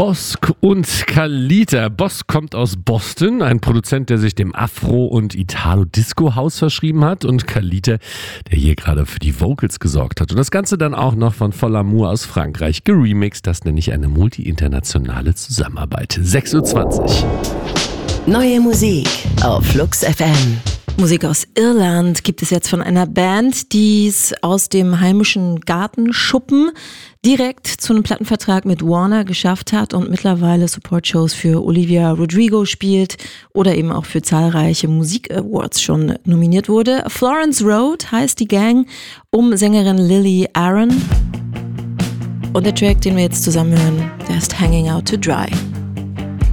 Bosk und Kalita. Bosk kommt aus Boston, ein Produzent, der sich dem Afro- und Italo-Disco-House verschrieben hat, und Kalita, der hier gerade für die Vocals gesorgt hat. Und das Ganze dann auch noch von Folamour aus Frankreich geremixed. Das nenne ich eine multi-internationale Zusammenarbeit. 6:20 Uhr. Neue Musik auf Flux FM. Musik aus Irland gibt es jetzt von einer Band, die es aus dem heimischen Gartenschuppen direkt zu einem Plattenvertrag mit Warner geschafft hat und mittlerweile Support-Shows für Olivia Rodrigo spielt oder eben auch für zahlreiche Musik-Awards schon nominiert wurde. Florence Road heißt die Gang um Sängerin Lily Aaron. Und der Track, den wir jetzt zusammen hören, der ist Hanging Out to Dry.